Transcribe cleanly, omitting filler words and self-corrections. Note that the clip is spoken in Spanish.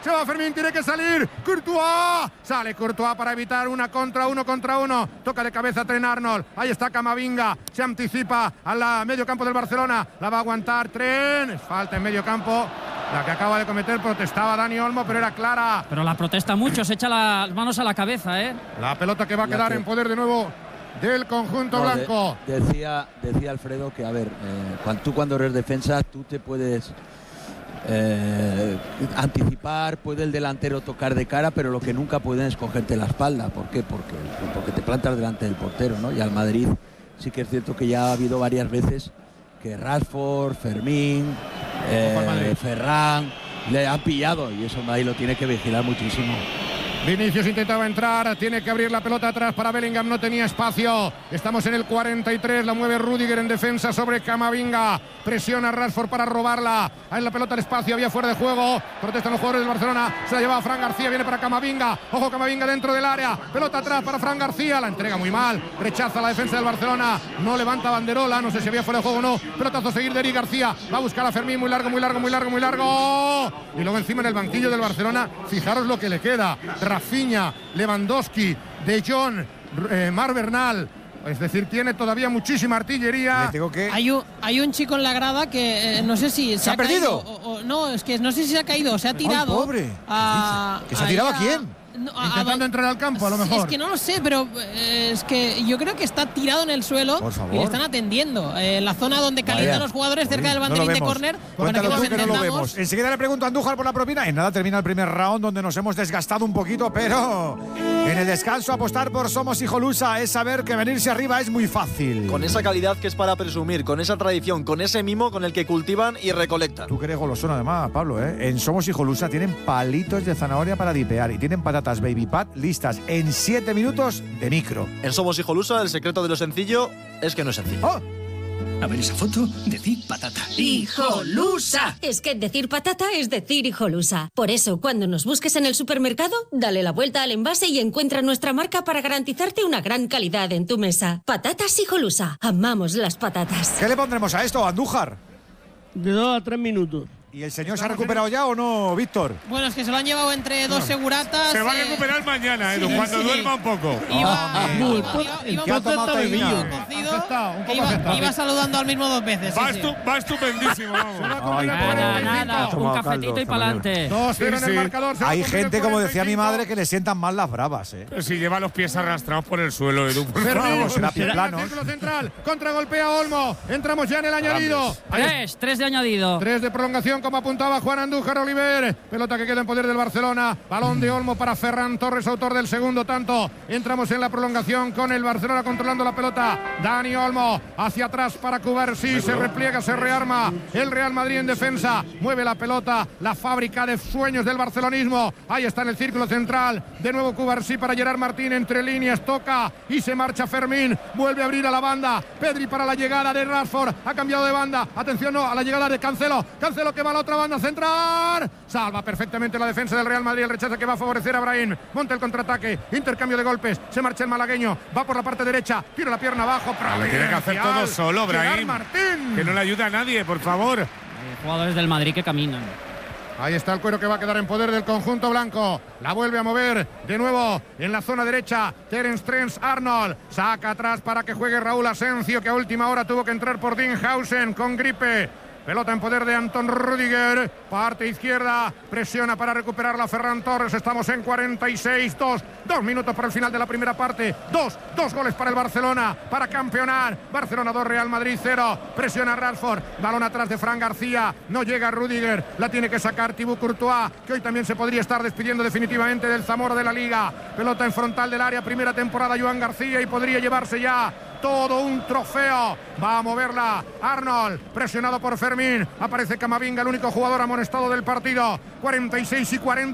se va Fermín, tiene que salir. Courtois, sale Courtois para evitar uno contra uno. Toca de cabeza Trent Arnold. Ahí está Camavinga, se anticipa al medio campo del Barcelona. La va a aguantar Trent. Es falta en medio campo. La que acaba de cometer, protestaba Dani Olmo, pero era clara. Pero la protesta mucho, se echa las manos a la cabeza, ¿eh? La pelota que va a quedar en poder de nuevo del conjunto blanco. Decía Alfredo que, a ver, cuando eres defensa, tú te puedes anticipar, puede el delantero tocar de cara, pero lo que nunca pueden es cogerte la espalda. ¿Por qué? Porque te plantas delante del portero, ¿no? Y al Madrid sí que es cierto que ya ha habido varias veces que Rashford, Fermín, Ferran le han pillado, y eso Madrid lo tiene que vigilar muchísimo. Vinicius intentaba entrar, tiene que abrir la pelota atrás para Bellingham, no tenía espacio. Estamos en el 43, la mueve Rüdiger en defensa sobre Camavinga. Presiona a Rashford para robarla. Ahí en la pelota el espacio, había fuera de juego. Protestan los jugadores del Barcelona, se la lleva Fran García, viene para Camavinga. Ojo, Camavinga dentro del área. Pelota atrás para Fran García, la entrega muy mal. Rechaza la defensa del Barcelona, no levanta banderola, no sé si había fuera de juego o no. Pelotazo a seguir de Eric García, va a buscar a Fermín, muy largo. Y luego encima en el banquillo del Barcelona, fijaros lo que le queda. Rafinha, Lewandowski, De Jong, Mar Bernal. Es decir, tiene todavía muchísima artillería. Hay un chico en la grada que no sé si se ha perdido. No, es que no sé si se ha caído o se ha tirado. ¡Ay, pobre! ¿Que se ha tirado a quién? Intentando entrar al campo, a lo mejor. Es que no lo sé, pero es que yo creo que está tirado en el suelo y le están atendiendo. En la zona donde calientan los jugadores, cerca del banderín de córner. Cuéntalo tú, que no lo vemos. Enseguida le pregunto a Andújar por la propina. En nada termina el primer round, donde nos hemos desgastado un poquito, pero en el descanso apostar por Somos Hijolusa es saber que venirse arriba es muy fácil. Con esa calidad que es para presumir, con esa tradición, con ese mimo con el que cultivan y recolectan. Tú que eres golosón además, Pablo, ¿eh? En Somos Hijolusa tienen palitos de zanahoria para dipear y tienen patatas Baby Pat listas en 7 minutos de micro. En Somos Hijolusa el secreto de lo sencillo es que no es sencillo. ¡Oh! A ver esa foto, decir patata. ¡Hijolusa! Es que decir patata es decir Hijolusa. Por eso, cuando nos busques en el supermercado, dale la vuelta al envase y encuentra nuestra marca para garantizarte una gran calidad en tu mesa. Patatas Hijolusa. Amamos las patatas. ¿Qué le pondremos a esto, Andújar? De 2 a 3 minutos. ¿Y el señor se ha recuperado ya o no, Víctor? Bueno, es que se lo han llevado entre dos seguratas. Se va a recuperar mañana, Edu, cuando duerma un poco. Iba saludando al mismo 2 veces. Va estupendísimo, vamos. Nada, un cafetito y pa'lante. 2-0 en el marcador. Hay gente, como decía mi madre, que le sientan mal las bravas, ¿eh? Pero si lleva los pies arrastrados por el suelo, Edu. Será pie plano. Círculo central, contragolpea Olmo. Entramos ya en el añadido. 3 de añadido. 3 de prolongación, como apuntaba Juan Andújar Oliver. Pelota que queda en poder del Barcelona. Balón de Olmo para Ferran Torres, autor del segundo tanto. Entramos en la prolongación con el Barcelona controlando la pelota. Dani Olmo hacia atrás para Cubarsí. Se repliega, se rearma el Real Madrid en defensa. Mueve la pelota, la fábrica de sueños del barcelonismo. Ahí está en el círculo central. De nuevo Cubarsí para Gerard Martín, entre líneas, toca y se marcha Fermín. Vuelve a abrir a la banda. Pedri para la llegada de Rashford. Ha cambiado de banda. Atención, no, a la llegada de Cancelo. Cancelo que va a la otra banda, central. Salva perfectamente la defensa del Real Madrid. El rechazo que va a favorecer a Brahim. Monta el contraataque. Intercambio de golpes. Se marcha el malagueño. Va por la parte derecha. Tira la pierna abajo. Lo tiene que hacer todo solo, Brahim. Que no le ayuda a nadie, por favor. Jugadores del Madrid que caminan. Ahí está el cuero que va a quedar en poder del conjunto blanco. La vuelve a mover de nuevo en la zona derecha. Terence Trent Arnold. Saca atrás para que juegue Raúl Asencio, que a última hora tuvo que entrar por Dinghausen con gripe. Pelota en poder de Anton Rüdiger. Parte izquierda. Presiona para recuperarla Ferran Torres. Estamos en 46. 2 minutos para el final de la primera parte. Dos goles para el Barcelona. Para campeonar. Barcelona 2, Real Madrid 0. Presiona Rashford. Balón atrás de Fran García. No llega Rüdiger. La tiene que sacar Thibaut Courtois, que hoy también se podría estar despidiendo definitivamente del Zamora de la Liga. Pelota en frontal del área. Primera temporada Joan García y podría llevarse ya todo un trofeo. Va a moverla Arnold, presionado por Fermín. Aparece Camavinga, el único jugador amonestado del partido. 46 y 40.